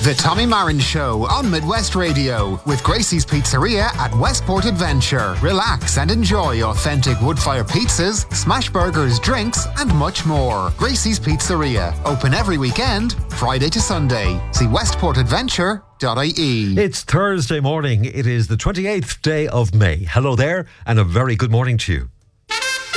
The Tommy Marin Show on Midwest Radio with Gracie's Pizzeria at Westport Adventure. Relax and enjoy authentic wood-fire pizzas, smash burgers, drinks and much more. Gracie's Pizzeria, open every weekend, Friday to Sunday. See westportadventure.ie. It's Thursday morning. It is the 28th day of May. Hello there and a very good morning to you.